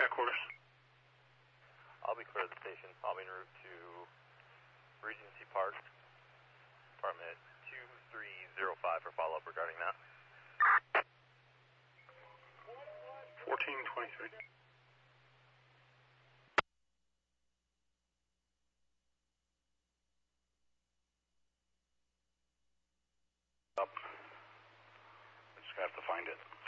quarters. I'll be clear of the station. I'll be en route to Regency Park, apartment 2305 for follow-up regarding that. 1423. Up. We're just going to have to find it.